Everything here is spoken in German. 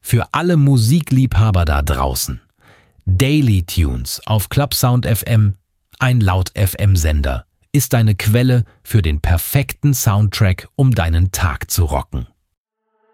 Für alle Musikliebhaber da draußen. Daily Tunes auf Clubsound FM, ein Laut-FM-Sender, ist deine Quelle für den perfekten Soundtrack, um deinen Tag zu rocken.